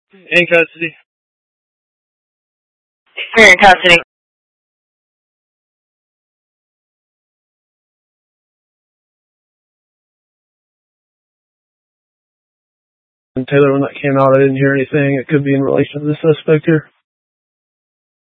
In custody. We're in custody. And Taylor, when that came out, I didn't hear anything. It could be in relation to the suspect here.